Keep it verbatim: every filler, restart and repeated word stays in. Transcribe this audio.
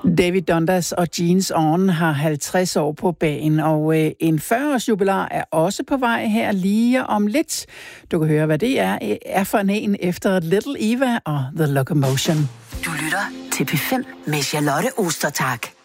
David Dundas og Jeans On har halvtreds år på bagen, og øh, en fyrre-års jubilar er også på vej her lige om lidt. Du kan høre, hvad det er, er for en efter Little Eva og The Locomotion. Du lytter til P fem med Charlotte Ostertag.